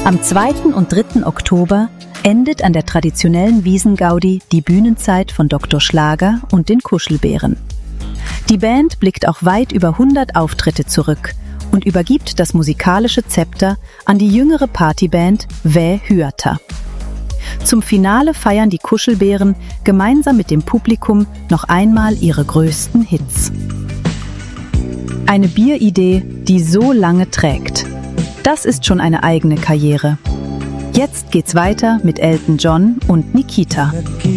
Am 2. und 3. Oktober endet an der traditionellen Wiesngaudi die Bühnenzeit von Dr. Schlager und den Kuschelbären. Die Band blickt auch weit über 100 Auftritte zurück und übergibt das musikalische Zepter an die jüngere Partyband Vä Hyätä. Zum Finale feiern die Kuschelbären gemeinsam mit dem Publikum noch einmal ihre größten Hits. Eine Bieridee, die so lange trägt. Das ist schon eine eigene Karriere. Jetzt geht's weiter mit Elton John und Nikita.